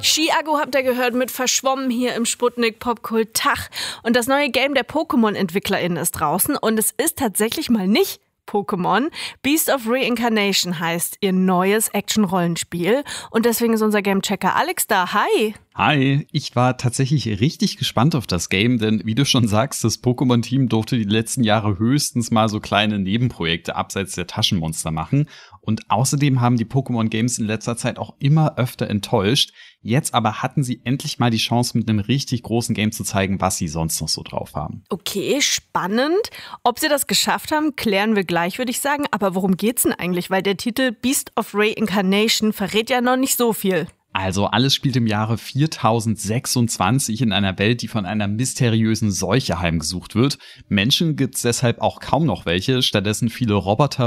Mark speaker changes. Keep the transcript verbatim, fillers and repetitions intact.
Speaker 1: Chiago habt ihr gehört mit Verschwommen hier im Sputnik Popkult Tag. Und das neue Game der Pokémon-EntwicklerInnen ist draußen und es ist tatsächlich mal nicht Pokémon. Beast of Reincarnation heißt ihr neues Action-Rollenspiel. Und deswegen ist unser Game-Checker Alex da. Hi!
Speaker 2: Hi, ich war tatsächlich richtig gespannt auf das Game, denn wie du schon sagst, das Pokémon-Team durfte die letzten Jahre höchstens mal so kleine Nebenprojekte abseits der Taschenmonster machen. Und außerdem haben die Pokémon-Games in letzter Zeit auch immer öfter enttäuscht. Jetzt aber hatten sie endlich mal die Chance, mit einem richtig großen Game zu zeigen, was sie sonst noch so drauf haben.
Speaker 1: Okay, spannend. Ob sie das geschafft haben, klären wir gleich, würde ich sagen. Aber worum geht's denn eigentlich? Weil der Titel Beast of Reincarnation verrät ja noch nicht so viel.
Speaker 2: Also alles spielt im Jahre viertausendsechsundzwanzig in einer Welt, die von einer mysteriösen Seuche heimgesucht wird. Menschen gibt's deshalb auch kaum noch welche, stattdessen viele Roboter